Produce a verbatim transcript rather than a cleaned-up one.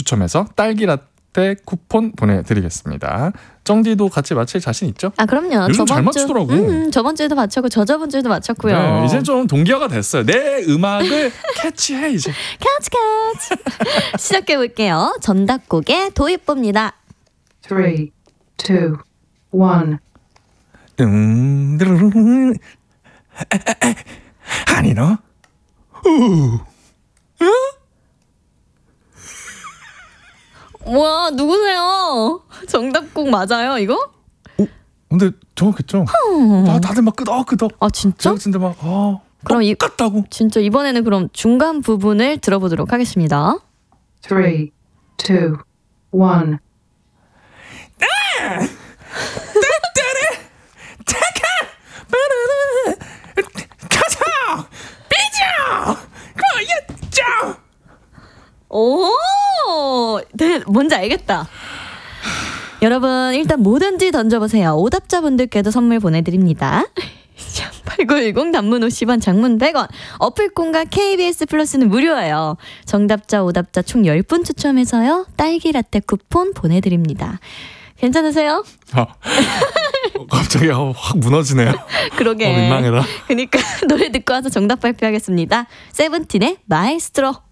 추첨해서 딸기 라떼 쿠폰 보내드리겠습니다. 정디도 같이 맞힐 자신 있죠? 아 그럼요. 요즘 잘 저번 맞추더라고. 주, 음, 저번 주에도 맞췄고 저저번 주에도 맞췄고요. 네, 이제 좀 동기화가 됐어요. 내 음악을 캐치해 이제. 캐치 캐치. 시작해 볼게요. 전답곡의 도입부입니다. three, two, one. 음, 아니 너? 와 누구세요? 정답곡 맞아요 이거? 근데 정확했죠? 아, 다들 막 끄덕끄덕. 아 진짜? 근데 막 아, 그럼 이 똑같다고. 진짜 이번에는 그럼 중간 부분을 들어보도록 하겠습니다. three, two, one. 가자! 삐져! 거였죠! 오, 네, 뭔지 알겠다. 여러분 일단 뭐든지 던져보세요. 오답자분들께도 선물 보내드립니다. 팔구일공 단문 오십 원 장문 백 원 어플콘과 케이비에스 플러스는 무료예요. 정답자 오답자 총 열 분 추첨해서요 딸기 라떼 쿠폰 보내드립니다. 괜찮으세요? 아, 갑자기 확 무너지네요. 그러게. 어, 민망해라. 그러니까 노래 듣고 와서 정답 발표하겠습니다. 세븐틴의 마에스트로.